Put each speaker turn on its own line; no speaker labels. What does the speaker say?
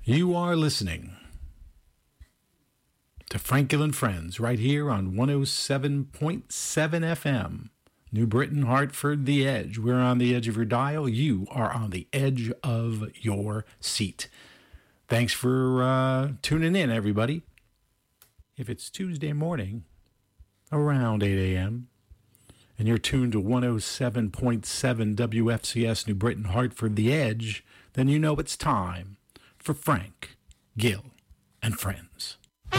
You are listening to Frank Gill and Friends right here on 107.7 FM. New Britain, Hartford, The Edge. We're on the edge of your dial. You are on the edge of your seat. Thanks for tuning in, everybody. If it's Tuesday morning, around 8 a.m., and you're tuned to 107.7 WFCS New Britain, Hartford, The Edge, then you know it's time for Frank, Gill, and Friends.